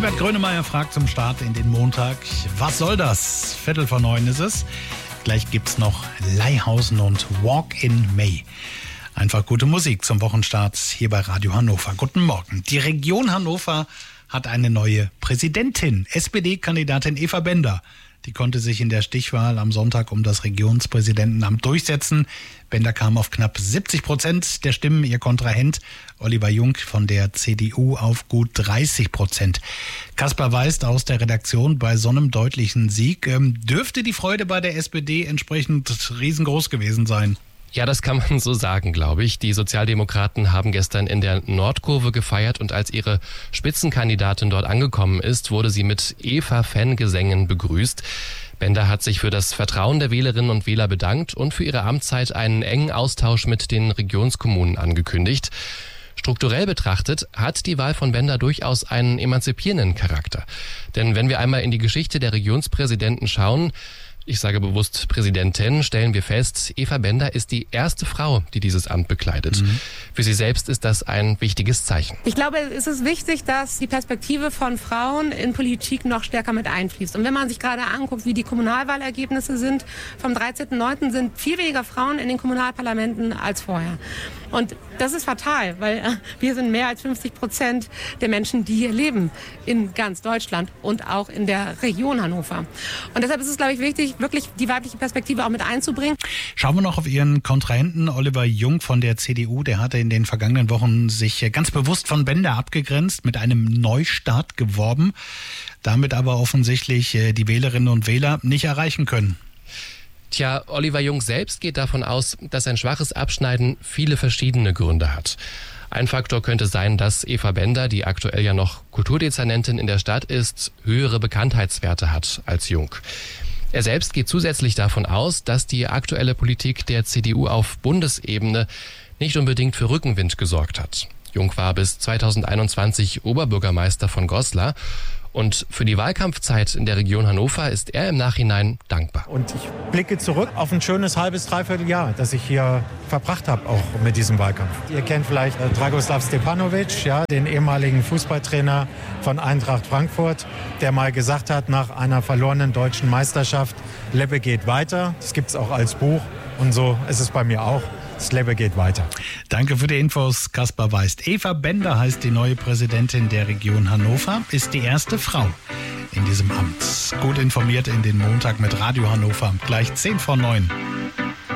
Herbert Grönemeyer fragt zum Start in den Montag. Was soll das? 8:45 ist es. Gleich gibt's noch Leihhausen und Walk in May. Einfach gute Musik zum Wochenstart hier bei Radio Hannover. Guten Morgen. Die Region Hannover hat eine neue Präsidentin. SPD-Kandidatin Eva Bender. Die konnte sich in der Stichwahl am Sonntag um das Regionspräsidentenamt durchsetzen. Bender kam auf knapp 70% der Stimmen. Ihr Kontrahent Oliver Jung von der CDU auf gut 30%. Kaspar Weist aus der Redaktion: Bei so einem deutlichen Sieg dürfte die Freude bei der SPD entsprechend riesengroß gewesen sein. Ja, das kann man so sagen, glaube ich. Die Sozialdemokraten haben gestern in der Nordkurve gefeiert und als ihre Spitzenkandidatin dort angekommen ist, wurde sie mit Eva-Fangesängen begrüßt. Bender hat sich für das Vertrauen der Wählerinnen und Wähler bedankt und für ihre Amtszeit einen engen Austausch mit den Regionskommunen angekündigt. Strukturell betrachtet hat die Wahl von Bender durchaus einen emanzipierenden Charakter. Denn wenn wir einmal in die Geschichte der Regionspräsidenten schauen, ich sage bewusst Präsidentin, stellen wir fest, Eva Bender ist die erste Frau, die dieses Amt bekleidet. Für sie selbst ist das ein wichtiges Zeichen. Ich glaube, es ist wichtig, dass die Perspektive von Frauen in Politik noch stärker mit einfließt. Und wenn man sich gerade anguckt, wie die Kommunalwahlergebnisse sind, vom 13.09. sind viel weniger Frauen in den Kommunalparlamenten als vorher. Und das ist fatal, weil wir sind mehr als 50% der Menschen, die hier leben, in ganz Deutschland und auch in der Region Hannover. Und deshalb ist es, glaube ich, wichtig, wirklich die weibliche Perspektive auch mit einzubringen. Schauen wir noch auf Ihren Kontrahenten Oliver Jung von der CDU. Der hatte in den vergangenen Wochen sich ganz bewusst von Bender abgegrenzt, mit einem Neustart geworben, damit aber offensichtlich die Wählerinnen und Wähler nicht erreichen können. Tja, Oliver Jung selbst geht davon aus, dass ein schwaches Abschneiden viele verschiedene Gründe hat. Ein Faktor könnte sein, dass Eva Bender, die aktuell ja noch Kulturdezernentin in der Stadt ist, höhere Bekanntheitswerte hat als Jung. Er selbst geht zusätzlich davon aus, dass die aktuelle Politik der CDU auf Bundesebene nicht unbedingt für Rückenwind gesorgt hat. Jung war bis 2021 Oberbürgermeister von Goslar. Und für die Wahlkampfzeit in der Region Hannover ist er im Nachhinein dankbar. Und ich blicke zurück auf ein schönes halbes, dreiviertel Jahr, das ich hier verbracht habe, auch mit diesem Wahlkampf. Ihr kennt vielleicht Dragoslav Stepanovic, ja, den ehemaligen Fußballtrainer von Eintracht Frankfurt, der mal gesagt hat, nach einer verlorenen deutschen Meisterschaft, Lebe geht weiter. Das gibt es auch als Buch und so ist es bei mir auch. Das Leben geht weiter. Danke für die Infos, Kaspar Weist. Eva Bender heißt die neue Präsidentin der Region Hannover, ist die erste Frau in diesem Amt. Gut informiert in den Montag mit Radio Hannover, gleich 8:50.